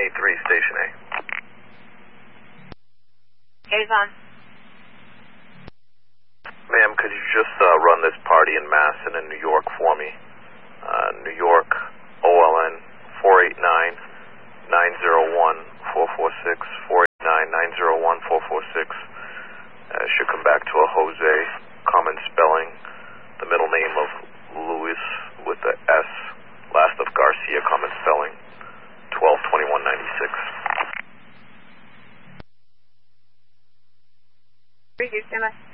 983, Station A. Avon. Ma'am, could you just run this party in Masson in New York for me? New York, OLN 489-901-446, 489-901-446. Should come back to a Jose, common spelling, the middle name of Luis with the S, last of Garcia, common spelling, 122196. Reduce MS.